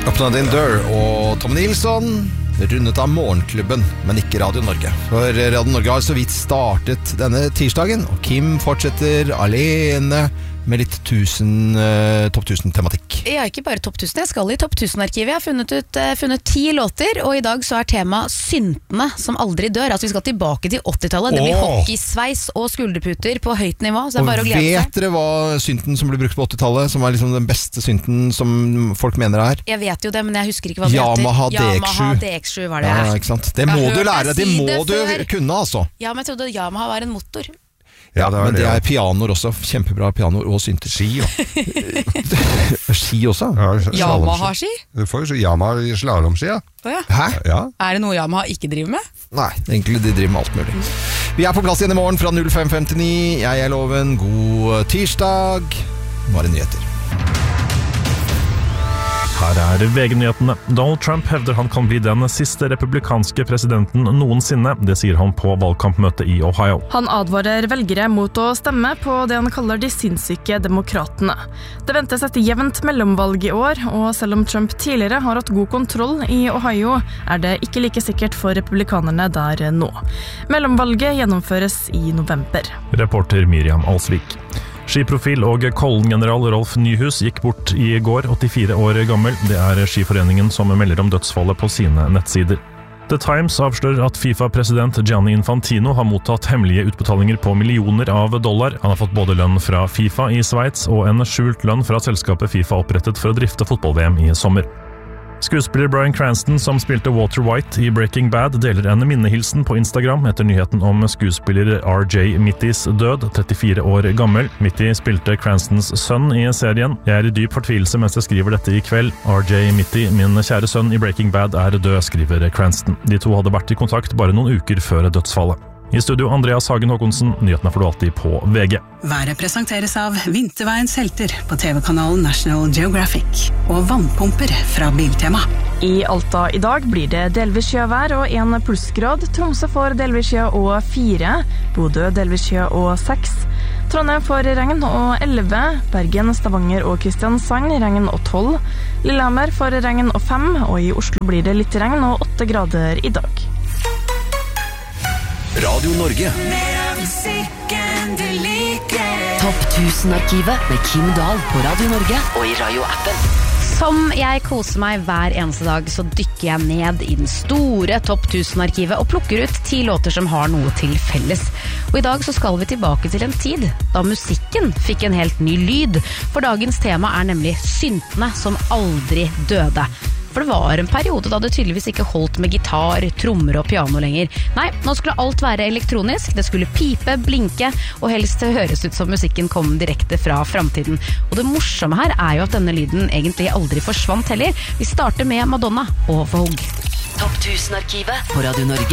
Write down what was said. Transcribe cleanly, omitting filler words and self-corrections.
Open Din Dør og Tom Nilsson rundet av Morgenklubben, men ikke Radio Norge. For Radio Norge har så vidt startet denne tirsdagen, og Kim fortsetter alene med litt topp 1000-tematikk. Ja, ikke bare topp 1000, jeg skal i topp 1000-arkivet. Jeg har funnet 10 låter, og i dag så er tema syntene som aldri dør. Altså vi skal tilbake til 80-tallet. Det blir hockeysveis og skulderputer på høyt nivå, så det er bare å glede seg. Vet dere hva synten som ble brukt på 80-tallet, som er liksom den beste synten som folk mener er? Jeg vet jo det, men jeg husker ikke hva det Yamaha heter. DX7. Yamaha DX7 var det. Ja, ikke sant? Det må du lære, det må du kunne, altså. Ja, men jeg trodde Yamaha var en motor. Ja, men det er pianoer også. Kjempebra pianoer og synter. Ski, ja. Ski også? Ja, Yamaha-ski? Du får jo Yamaha slalomski, ja. Hæ? Ja. Er det noe Yamaha ikke driver med? Nei, egentlig de driver med alt mulig. Vi er på plass igjen i morgen fra 05:59. Jeg er Loven. God tirsdag. Nå er det nyheter. Her er VG-nyhetene. Donald Trump hevder han kan bli den siste republikanske presidenten noensinne. Det sier han på valgkampmøtet i Ohio. Han advarer velgere mot å stemme på det han kaller de sinnssyke demokratene. Det ventes et jevnt mellomvalg i år, og selv om Trump tidligere har hatt god kontroll i Ohio, er det ikke like sikkert for republikanerne der nå. Mellomvalget gjennomføres i november. Reporter Miriam Alsvik. Skiprofil og Kollen-general Rolf Nyhus gikk bort i går, 84 år gammel. Det er Skiforeningen som melder om dødsfallet på sine nettsider. The Times avslører at FIFA-president Gianni Infantino har mottatt hemmelige utbetalinger på millioner av dollar. Han har fått både lønn fra FIFA i Sveits og en skjult lønn fra selskapet FIFA opprettet for å drifte fotball-VM i sommer. Skuespiller Bryan Cranston, som spilte Walter White i Breaking Bad, deler en minnehilsen på Instagram etter nyheten om skuespiller RJ Mittys død, 34 år gammel. Mitty spilte Cranstons sønn i serien. Jeg er i dyp fortvilelse mens jeg skriver dette i kveld. RJ Mitty, min kjære sønn i Breaking Bad, er død, skriver Cranston. De to hadde vært i kontakt bare noen uker før dødsfallet. I studio Andreas Hagen Håkonsen, nyhetene får du alltid på VG. Været presenteres av Vinterveiens helter på TV-kanalen National Geographic og vannpumper fra Biltema. I Alta i dag blir det delvis skjøvær og 1 plussgrad. Tromsø får delvis skjø og 4. Bodø delvis skjø og 6. Trondheim får regn og 11. Bergen, Stavanger og Kristiansand regn og 12. Lillehammer får regn og 5. Og i Oslo blir det litt regn og 8 grader i dag. Radio Norge. Topp 1000-arkivet med Kim Dahl på Radio Norge og i radioappen. Som jeg koser meg hver eneste dag, så dykker jeg ned i den store topp 1000-arkivet og plukker ut 10 låter som har noe til felles. Og i dag så skal vi tilbake til en tid da musikken fikk en helt ny lyd. For dagens tema er nemlig syntene som aldri døde. For det var en periode da det tydeligvis ikke holdt med gitar, trommer og piano lenger. Nei, nå skulle alt være elektronisk, det skulle pipe, blinke, og helst høres ut som musikken kom direkte fra fremtiden. Og det morsomme her er jo at denne lyden egentlig aldri forsvant heller. Vi starter med Madonna og Vogue. Topp 1000-arkivet på Radio Norge.